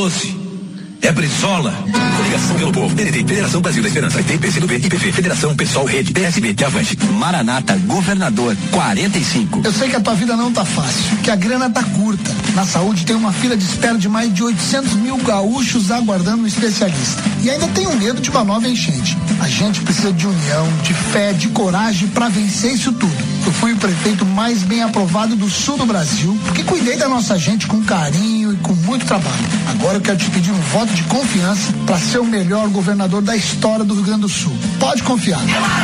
doce. É Brizola. Coligação pelo Povo. PDT, Federação Brasil da Esperança. PT, PCdoB, IPP, Federação Pessoal, Rede, PSB, de Avante. Maranata, governador, 45. Eu sei que a tua vida não tá fácil, que a grana tá curta. Na saúde tem uma fila de espera de mais de 800 mil gaúchos aguardando um especialista. E ainda tenho medo de uma nova enchente. A gente precisa de união, de fé, de coragem para vencer isso tudo. Eu fui o prefeito mais bem aprovado do sul do Brasil, porque cuidei da nossa gente com carinho e com muito trabalho. Agora eu quero te pedir um voto de confiança para ser o melhor governador da história do Rio Grande do Sul. Pode confiar.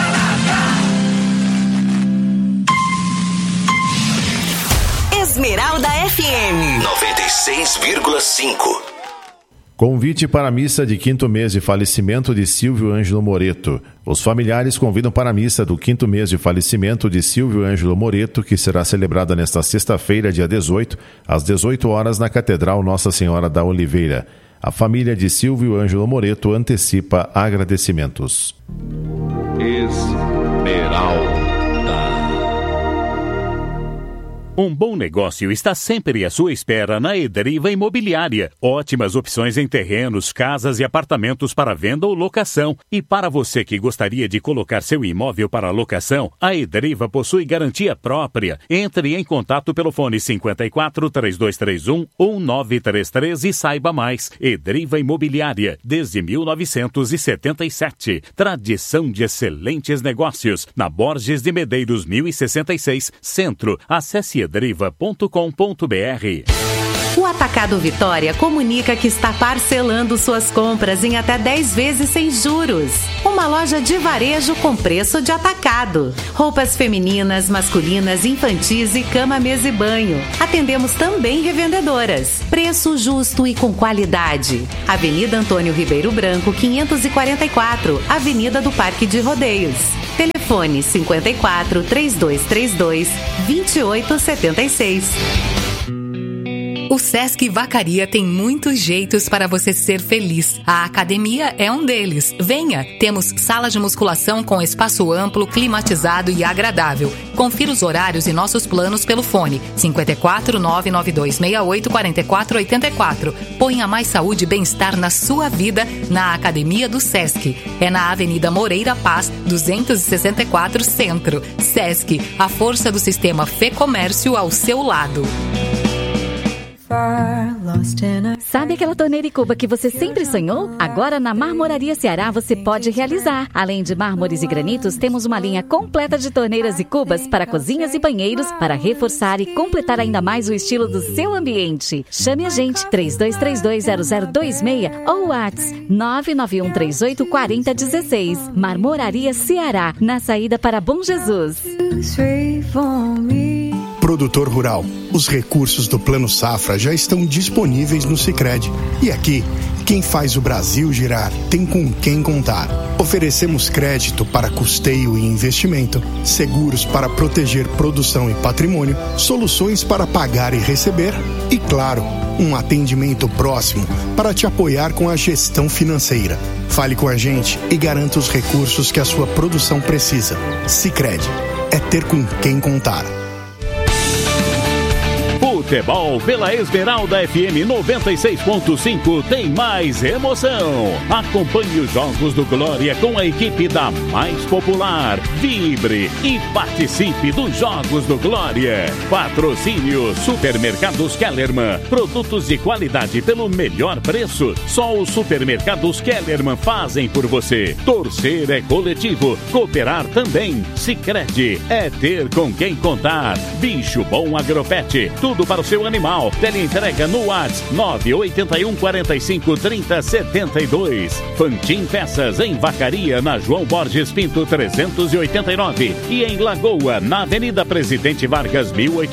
Esmeralda FM 96,5. Convite para a missa de 5º mês de falecimento de Silvio Ângelo Moreto. Os familiares convidam para a missa do 5º mês de falecimento de Silvio Ângelo Moreto, que será celebrada nesta sexta-feira, dia 18, às 18 horas, na Catedral Nossa Senhora da Oliveira. A família de Silvio Ângelo Moreto antecipa agradecimentos. Esmeralda. Um bom negócio está sempre à sua espera na Edriva Imobiliária. Ótimas opções em terrenos, casas e apartamentos para venda ou locação. E para você que gostaria de colocar seu imóvel para locação, a Edriva possui garantia própria. Entre em contato pelo fone 54 3231 1933 e saiba mais. Edriva Imobiliária, desde 1977. Tradição de excelentes negócios. Na Borges de Medeiros 1066, Centro. Acesse edriva.com.br. O Atacado Vitória comunica que está parcelando suas compras em até 10 vezes sem juros. Uma loja de varejo com preço de atacado. Roupas femininas, masculinas, infantis e cama, mesa e banho. Atendemos também revendedoras. Preço justo e com qualidade. Avenida Antônio Ribeiro Branco, 544, Avenida do Parque de Rodeios. Telefone 54 3232 2876. O Sesc Vacaria tem muitos jeitos para você ser feliz. A academia é um deles. Venha! Temos sala de musculação com espaço amplo, climatizado e agradável. Confira os horários e nossos planos pelo fone 54 992 68 44 84. Ponha mais saúde e bem-estar na sua vida na Academia do Sesc. É na Avenida Moreira Paz, 264 Centro. Sesc, a força do sistema Fê Comércio ao seu lado. Sabe aquela torneira e cuba que você sempre sonhou? Agora na Marmoraria Ceará você pode realizar. Além de mármores e granitos, temos uma linha completa de torneiras e cubas para cozinhas e banheiros para reforçar e completar ainda mais o estilo do seu ambiente. Chame a gente 32320026 ou WhatsApp 991384016. Marmoraria Ceará, na saída para Bom Jesus. Produtor rural, os recursos do Plano Safra já estão disponíveis no Sicredi. E aqui, quem faz o Brasil girar tem com quem contar. Oferecemos crédito para custeio e investimento, seguros para proteger produção e patrimônio, soluções para pagar e receber e, claro, um atendimento próximo para te apoiar com a gestão financeira. Fale com a gente e garanta os recursos que a sua produção precisa. Sicredi, é ter com quem contar. Futebol pela Esmeralda FM 96.5 tem mais emoção. Acompanhe os Jogos do Glória com a equipe da mais popular. Vibre e participe dos Jogos do Glória. Patrocínio Supermercados Kellerman. Produtos de qualidade pelo melhor preço. Só os Supermercados Kellerman fazem por você. Torcer é coletivo. Cooperar também. Sicredi é ter com quem contar. Bicho Bom Agropet. Tudo para o seu animal. Teleentrega no WhatsApp 981 45 30 72. Fantin Peças em Vacaria, na João Borges Pinto 389 e em Lagoa, na Avenida Presidente Vargas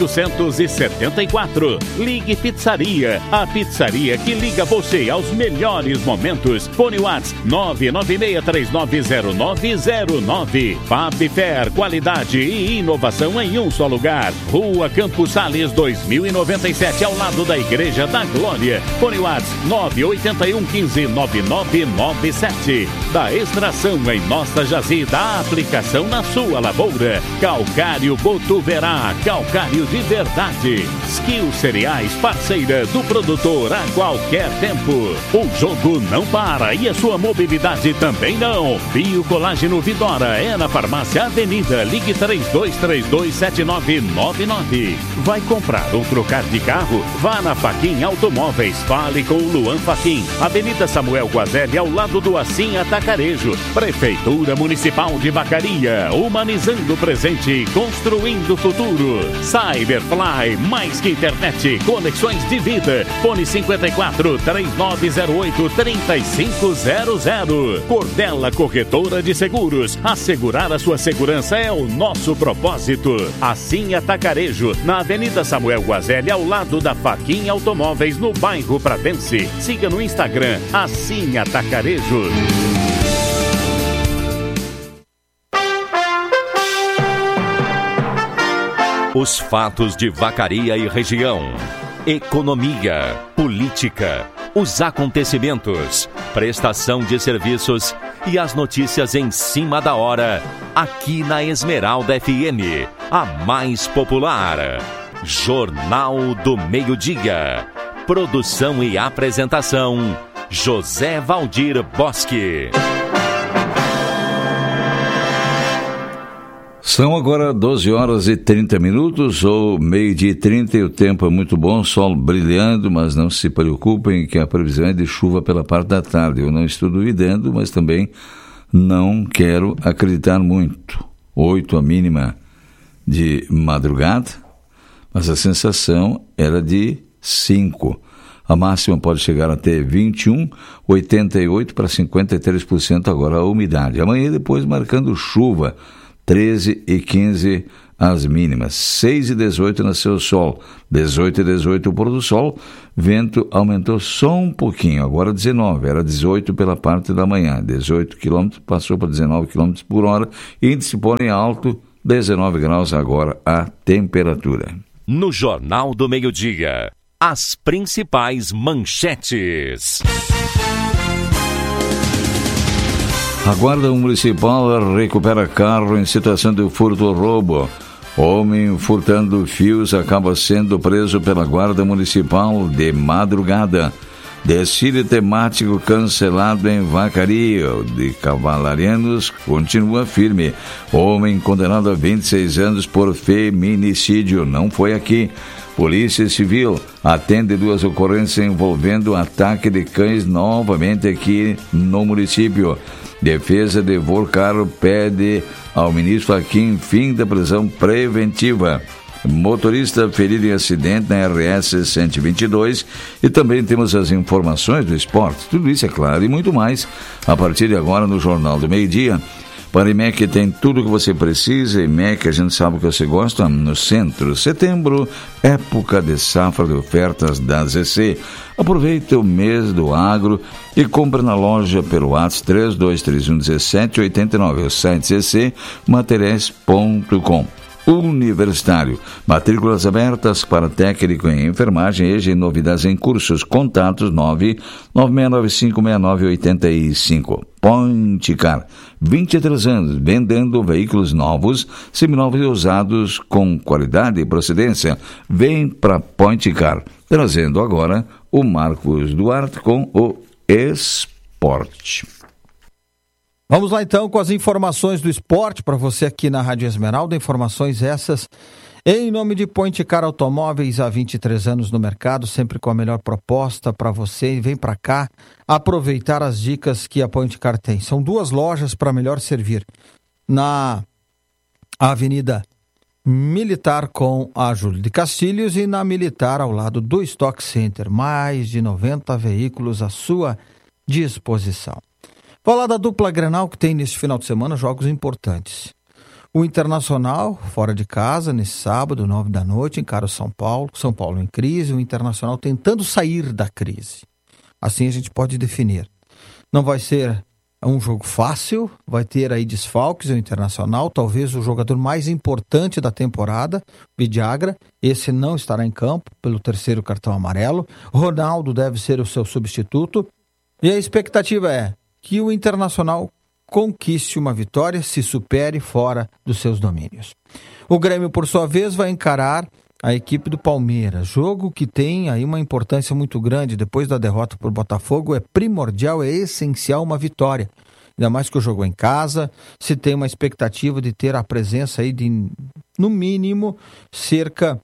1874. Ligue Pizzaria, a pizzaria que liga você aos melhores momentos. Fone WhatsApp 996390909. Fabfer, qualidade e inovação em um só lugar. Rua Campos Sales 2009. 97, ao lado da Igreja da Glória. Fone WhatsApp 981 15 9997. Da extração em nossa jazida, a aplicação na sua lavoura. Calcário Botuverá, calcário de verdade. Skill Cereais, parceira do produtor a qualquer tempo. O jogo não para e a sua mobilidade também não. Biocolágeno Vidora é na Farmácia Avenida. Ligue 32327999. Vai comprar ou trocar de carro? Vá na Faquin Automóveis. Fale com o Luan Faquin. Avenida Samuel Guazelli, ao lado do Assim Atacarejo. Prefeitura Municipal de Vacaria. Humanizando o presente, construindo o futuro. Cyberfly, mais que internet, conexões de vida. Fone 54 3908 3500. Cordela Corretora de Seguros. Assegurar a sua segurança é o nosso propósito. Assim Atacarejo, na Avenida Samuel Guazelli, ao lado da Faquin Automóveis, no bairro Pratense. Siga no Instagram, Assim Atacarejo. Os fatos de Vacaria e região. Economia, política, os acontecimentos, prestação de serviços e as notícias em cima da hora, aqui na Esmeralda FM, a mais popular. Jornal do Meio-Dia. Produção e apresentação, José Valdir Bosque. São agora 12 horas e 30 minutos, ou meio-dia e 30, e o tempo é muito bom, sol brilhando, mas não se preocupem que a previsão é de chuva pela parte da tarde. Eu não estou duvidando, mas também não quero acreditar muito. 8 a mínima de madrugada, mas a sensação era de 5. A máxima pode chegar até 21, 88 para 53% agora a umidade. Amanhã depois marcando chuva, 13 e 15 as mínimas, 6 e 18 nasceu o sol, 18 e 18 o pôr do sol, vento aumentou só um pouquinho, agora 19, era 18 pela parte da manhã, 18 km, passou para 19 km por hora, índice pônei alto, 19 graus agora a temperatura. No Jornal do Meio-Dia, as principais manchetes. A Guarda Municipal recupera carro em situação de furto ou roubo. Homem furtando fios acaba sendo preso pela Guarda Municipal de madrugada. Desfile temático cancelado em Vacaria. O de Cavalarianos continua firme. Homem condenado a 26 anos por feminicídio não foi aqui. Polícia Civil atende 2 ocorrências envolvendo ataque de cães novamente aqui no município. Defesa de Vorcaro pede ao ministro Faquin fim da prisão preventiva. Motorista ferido em acidente na RS 122 e também temos as informações do esporte. Tudo isso é claro e muito mais a partir de agora no Jornal do Meio-Dia. Para IMEC tem tudo o que você precisa. IMEC, a gente sabe o que você gosta, no centro. Setembro, época de safra de ofertas da ZC. Aproveita o mês do agro e compra na loja pelo WhatsApp 32311789. O site ccmateriais.com. Universitário. Matrículas abertas para técnico em enfermagem, EJA e novidades em cursos. Contatos 996956985. Pointicar. 23 anos, vendendo veículos novos, seminovos e usados com qualidade e procedência. Vem para Pointicar. Trazendo agora o Marcos Duarte com o esporte. Vamos lá então com as informações do esporte para você aqui na Rádio Esmeralda. Informações essas em nome de Pointicar Automóveis, há 23 anos no mercado, sempre com a melhor proposta para você. Vem para cá aproveitar as dicas que a Pointicar tem. São 2 lojas para melhor servir. Na Avenida Militar com a Júlio de Castilhos e na Militar ao lado do Stock Center. Mais de 90 veículos à sua disposição. Falar da dupla Grenal que tem neste final de semana jogos importantes. O Internacional, fora de casa, nesse sábado, 9 da noite, encara o São Paulo. São Paulo em crise, o Internacional tentando sair da crise. Assim a gente pode definir. Não vai ser um jogo fácil, vai ter aí desfalques o Internacional, talvez o jogador mais importante da temporada, Vidiagra, esse não estará em campo pelo 3º cartão amarelo. Ronaldo deve ser o seu substituto e a expectativa é que o Internacional conquiste uma vitória, se supere fora dos seus domínios. O Grêmio, por sua vez, vai encarar a equipe do Palmeiras, jogo que tem aí uma importância muito grande. Depois da derrota por Botafogo, é primordial, é essencial uma vitória, ainda mais que o jogo é em casa, se tem uma expectativa de ter a presença aí de, no mínimo, cerca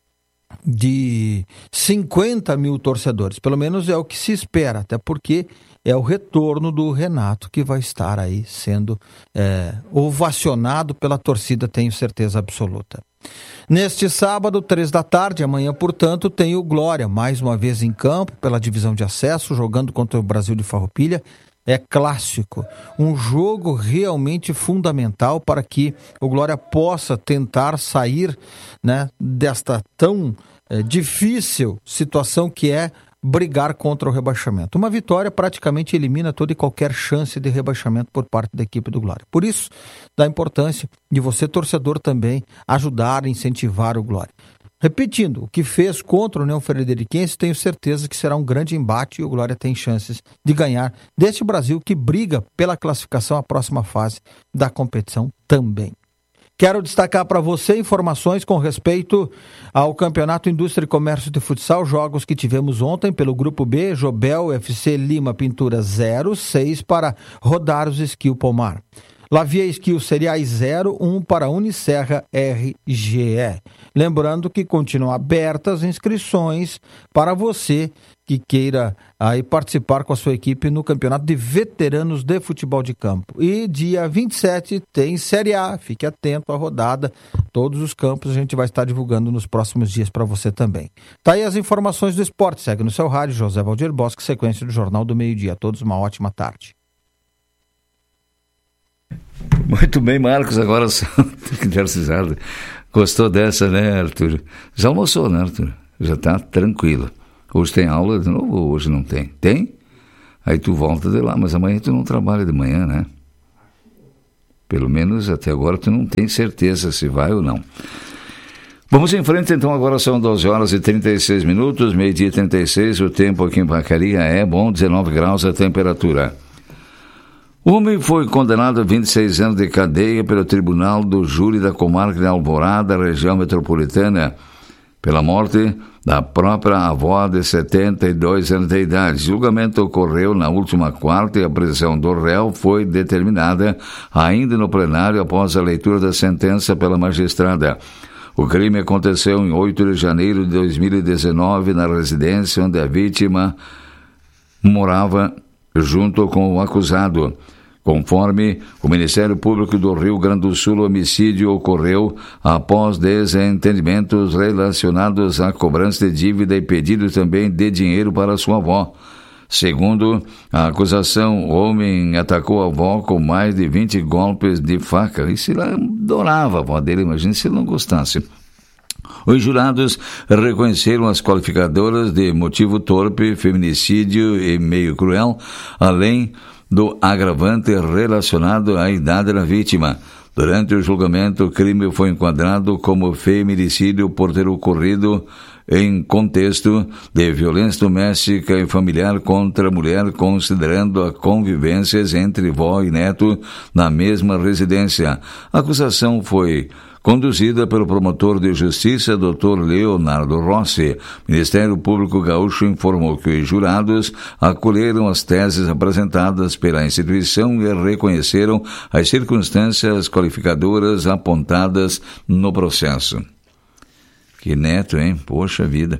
de 50 mil torcedores, pelo menos é o que se espera, até porque é o retorno do Renato que vai estar aí sendo ovacionado pela torcida, tenho certeza absoluta. Neste sábado, 3 da tarde, amanhã, portanto, tem o Glória, mais uma vez em campo, pela divisão de acesso, jogando contra o Brasil de Farroupilha. É clássico, um jogo realmente fundamental para que o Glória possa tentar sair, né, desta tão difícil situação que é brigar contra o rebaixamento. Uma vitória praticamente elimina toda e qualquer chance de rebaixamento por parte da equipe do Glória. Por isso, dá importância de você, torcedor, também ajudar a incentivar o Glória. Repetindo, o que fez contra o União Frederiquense, tenho certeza que será um grande embate e o Glória tem chances de ganhar deste Brasil que briga pela classificação à próxima fase da competição também. Quero destacar para você informações com respeito ao Campeonato Indústria e Comércio de Futsal, jogos que tivemos ontem pelo Grupo B, Jobel FC Lima Pintura 0-6 para rodar os Esquil Pomar. Lavia Esquil Cereais 0-1 para Uniserra RGE. Lembrando que continuam abertas inscrições para você que queira aí participar com a sua equipe no Campeonato de Veteranos de Futebol de Campo. E dia 27 tem Série A, fique atento à rodada, todos os campos a gente vai estar divulgando nos próximos dias para você também. Tá aí as informações do esporte, segue no seu rádio, José Valdir Bosque, sequência do Jornal do Meio-Dia. A todos uma ótima tarde. Muito bem, Marcos, agora só gostou dessa, né, Arthur? Já almoçou, né, Arthur? Já está tranquilo. Hoje tem aula de novo ou hoje não tem? Tem? Aí tu volta de lá, mas amanhã tu não trabalha de manhã, né? Pelo menos até agora tu não tem certeza se vai ou não. Vamos em frente então, agora são 12 horas e 36 minutos, meio-dia 36, o tempo aqui em Vacaria é bom, 19 graus a temperatura. O homem foi condenado a 26 anos de cadeia pelo Tribunal do Júri da Comarca de Alvorada, região metropolitana, pela morte da própria avó de 72 anos de idade. O julgamento ocorreu na última quarta e a prisão do réu foi determinada ainda no plenário após a leitura da sentença pela magistrada. O crime aconteceu em 8 de janeiro de 2019 na residência onde a vítima morava junto com o acusado. Conforme o Ministério Público do Rio Grande do Sul, o homicídio ocorreu após desentendimentos relacionados à cobrança de dívida e pedido também de dinheiro para sua avó. Segundo a acusação, o homem atacou a avó com mais de 20 golpes de faca. E se ele adorava a avó dele, imagine se ele não gostasse. Os jurados reconheceram as qualificadoras de motivo torpe, feminicídio e meio cruel, além do agravante relacionado à idade da vítima. Durante o julgamento, o crime foi enquadrado como feminicídio por ter ocorrido em contexto de violência doméstica e familiar contra a mulher, considerando a convivências entre vó e neto na mesma residência. A acusação foi conduzida pelo promotor de justiça, Dr. Leonardo Rossi. O Ministério Público Gaúcho informou que os jurados acolheram as teses apresentadas pela instituição e reconheceram as circunstâncias qualificadoras apontadas no processo. Que neto, hein? Poxa vida.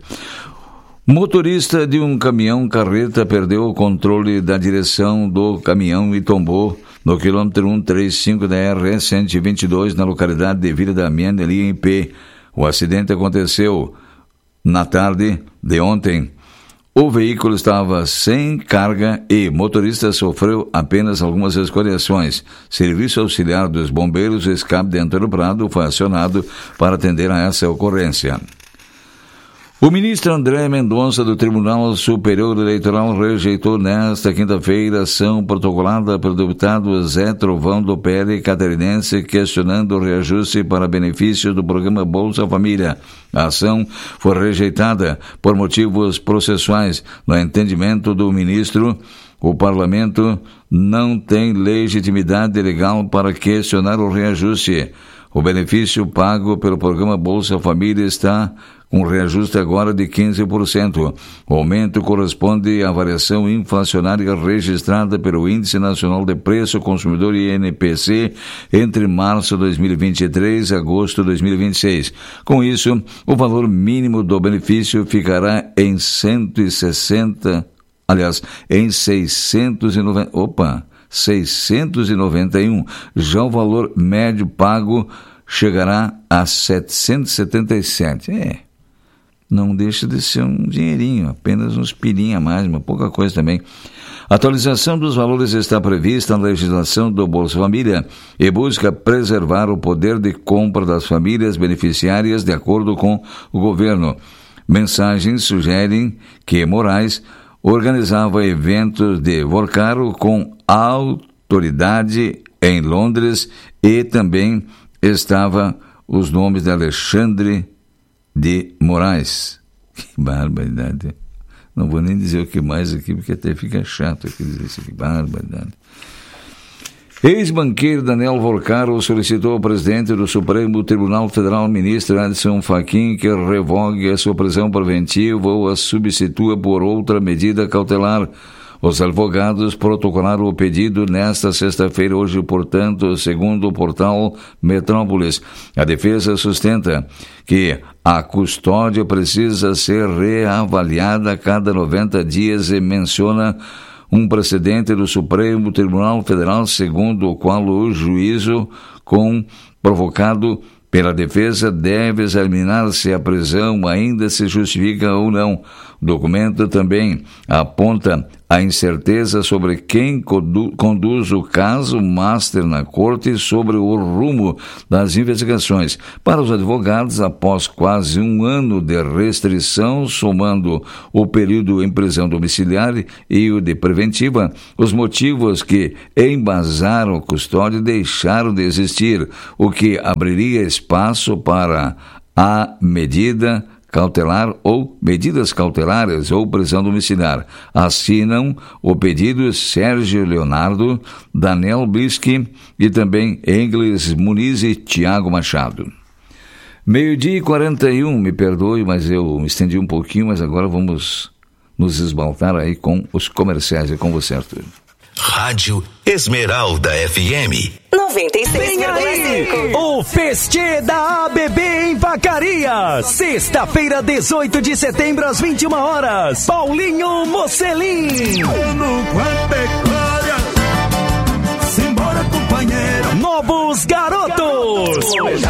Motorista de um caminhão-carreta perdeu o controle da direção do caminhão e tombou no quilômetro 135 da RS-122, na localidade de Vila Damiana, ali em P. O acidente aconteceu na tarde de ontem. O veículo estava sem carga e o motorista sofreu apenas algumas escoriações. Serviço auxiliar dos bombeiros, o escape de Antônio Prado, foi acionado para atender a essa ocorrência. O ministro André Mendonça do Tribunal Superior Eleitoral rejeitou nesta quinta-feira a ação protocolada pelo deputado Zé Trovão do PL catarinense questionando o reajuste para benefícios do programa Bolsa Família. A ação foi rejeitada por motivos processuais. No entendimento do ministro, o parlamento não tem legitimidade legal para questionar o reajuste. O benefício pago pelo programa Bolsa Família está com reajuste agora de 15%. O aumento corresponde à variação inflacionária registrada pelo Índice Nacional de Preço Consumidor INPC entre março de 2023 e agosto de 2026. Com isso, o valor mínimo do benefício ficará em 691. Já o valor médio pago chegará a 777. Não deixa de ser um dinheirinho, apenas uns pilinha a mais, uma pouca coisa também. A atualização dos valores está prevista na legislação do Bolsa Família e busca preservar o poder de compra das famílias beneficiárias de acordo com o governo. Mensagens sugerem que Moraes organizava eventos de Vorcaro com autoridade em Londres e também estava os nomes de Alexandre de Moraes. Que barbaridade. Não vou nem dizer o que mais aqui, porque até fica chato aqui dizer isso aqui. Barbaridade. Ex-banqueiro Daniel Vorcaro solicitou ao presidente do Supremo Tribunal Federal, ministro Edson Fachin, que revogue a sua prisão preventiva ou a substitua por outra medida cautelar. Os advogados protocolaram o pedido nesta sexta-feira, hoje, portanto, segundo o portal Metrópolis. A defesa sustenta que a custódia precisa ser reavaliada a cada 90 dias e menciona um precedente do Supremo Tribunal Federal, segundo o qual o juízo provocado pela defesa deve examinar se a prisão ainda se justifica ou não. O documento também aponta a incerteza sobre quem conduz o caso master na corte sobre o rumo das investigações. Para os advogados, após quase um ano de restrição, somando o período em prisão domiciliar e o de preventiva, os motivos que embasaram a custódia deixaram de existir, o que abriria espaço para a medida cautelar ou medidas cautelares ou prisão domiciliar. Assinam o pedido Sérgio Leonardo, Daniel Blisky e também Engels Muniz e Tiago Machado. 12h41, me perdoe, mas eu me estendi um pouquinho, mas agora vamos nos esbaltar aí com os comerciais. É com você, Arthur. Rádio Esmeralda FM 96,5. O Festê da ABB em Vacaria. Sexta-feira, 18 de setembro, às 21 horas. Paulinho Mocelin. Simbora, companheiro. Novos Garotos.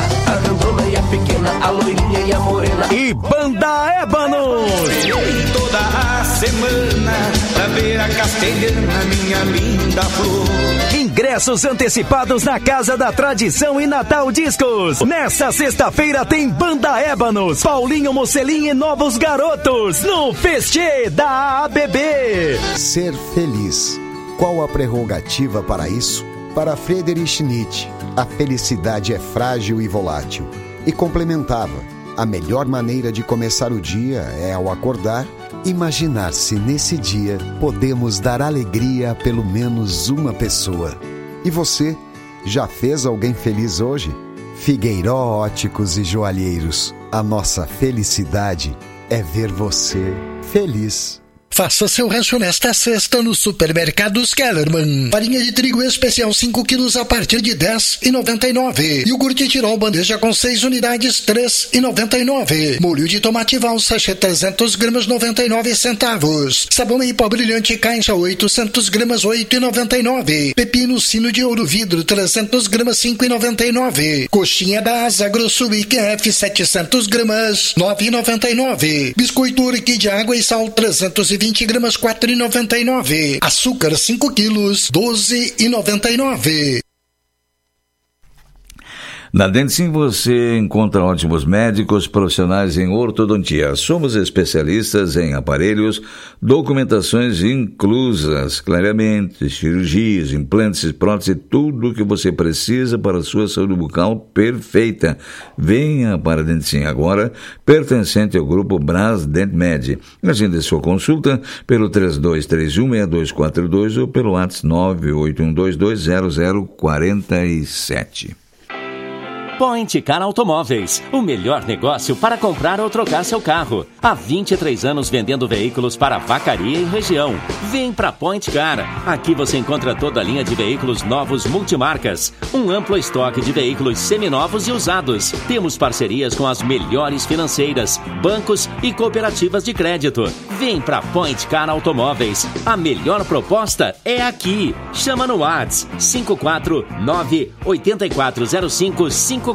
E Banda Ébanos. Toda a semana pra ver a castelhana, minha linda flor. Ingressos antecipados na Casa da Tradição e Natal Discos. Nessa sexta-feira tem Banda Ébanos, Paulinho Mocelin e Novos Garotos no Festê da ABB. Ser feliz. Qual a prerrogativa para isso? Para Friedrich Nietzsche, a felicidade é frágil e volátil. E complementava, a melhor maneira de começar o dia é, ao acordar, imaginar se nesse dia podemos dar alegria a pelo menos uma pessoa. E você, já fez alguém feliz hoje? Figueiró Óticos e Joalheiros, a nossa felicidade é ver você feliz. Faça seu rancho nesta sexta nos supermercados Kellerman. Farinha de trigo especial 5 quilos a partir de R$10,99. Iogurte Tirol bandeja com 6 unidades R$3,99. Molho de tomate Val sachê 300 gramas 99 centavos. Sabão em pó brilhante caixa 800 gramas 8,99. Pepino sino de ouro vidro 300 gramas 5,99. Coxinha da Asa grosso IQF 700 gramas 9,99. Biscoito Urque de água e sal 320 gramas 4,99. Açúcar 5 quilos 12,99. Na Dentsim você encontra ótimos médicos profissionais em ortodontia. Somos especialistas em aparelhos, documentações inclusas, clareamentos, cirurgias, implantes, próteses, tudo o que você precisa para a sua saúde bucal perfeita. Venha para a Dentsim agora, pertencente ao grupo Braz Dentmed. Agende sua consulta pelo 3231-6242 ou pelo WhatsApp 981220047. Point Car Automóveis, o melhor negócio para comprar ou trocar seu carro. Há 23 anos vendendo veículos para Vacaria e região. Vem para Point Car. Aqui você encontra toda a linha de veículos novos multimarcas. Um amplo estoque de veículos seminovos e usados. Temos parcerias com as melhores financeiras, bancos e cooperativas de crédito. Vem para Point Car Automóveis. A melhor proposta é aqui. Chama no WhatsApp 549-8405-5458.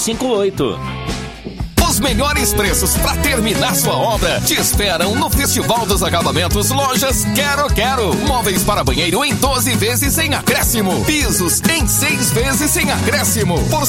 Os melhores preços para terminar sua obra te esperam no Festival dos Acabamentos Lojas Quero. Móveis para banheiro em 12 vezes sem acréscimo. Pisos em 6 vezes sem acréscimo.